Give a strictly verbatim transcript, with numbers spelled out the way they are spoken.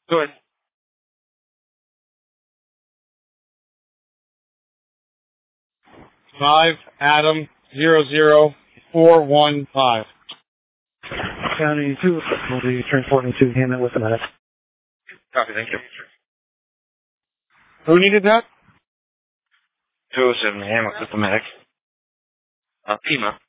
Go ahead. Five, Adam, zero, zero, four, one, five. County two, will be transporting to Hammond with a medic. Copy, thank you. Who needed that? two oh seven Hammond with the medic. Uh, Pima.